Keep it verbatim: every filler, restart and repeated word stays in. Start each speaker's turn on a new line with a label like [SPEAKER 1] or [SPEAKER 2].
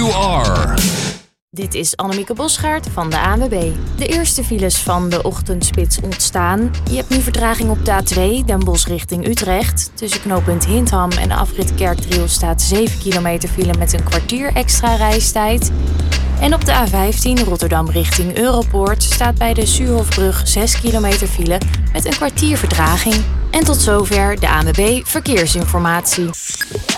[SPEAKER 1] you are.
[SPEAKER 2] Dit is Annemieke Bosgaard van de A N W B. De eerste files van de ochtendspits ontstaan. Je hebt nu vertraging op de A twee, Den Bosch richting Utrecht. Tussen knooppunt Hintham en de afrit Kerkdriel staat zeven kilometer file met een kwartier extra reistijd. En op de A vijftien Rotterdam richting Europoort staat bij de Suurhofbrug zes kilometer file met een kwartier vertraging. En tot zover de A N W B Verkeersinformatie.